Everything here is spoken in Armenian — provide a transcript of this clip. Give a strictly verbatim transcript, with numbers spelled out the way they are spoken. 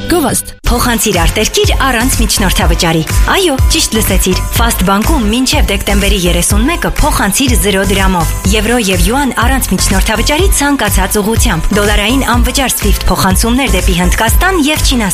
Գովաստ։ Փոխանցիր արտերկիր առանց միջնորդավճարի։ Այո, ճիշտ լսեցիր։ Fast Bank-ում մինչև դեկտեմբերի երեսունմեկը փոխանցիր զիրո դրամով։ Եվրո եւ յուան առանց միջնորդավճարի ցանկացած ուղղությամբ։ Դոլարային անվճար Swift փոխանցումներ դեպի Հնդկաստան եւ Չինաստան։